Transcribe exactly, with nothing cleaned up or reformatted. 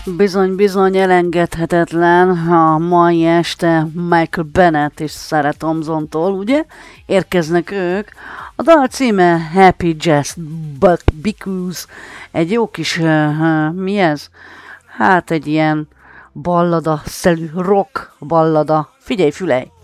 Bizony, bizony elengedhetetlen a mai este Michael Bennett és Sarah Thompson-tól, ugye? Érkeznek ők. A dal címe Happy Just Because. Egy jó kis, uh, mi ez? Hát egy ilyen ballada, szelű rock ballada. Figyelj, fülej!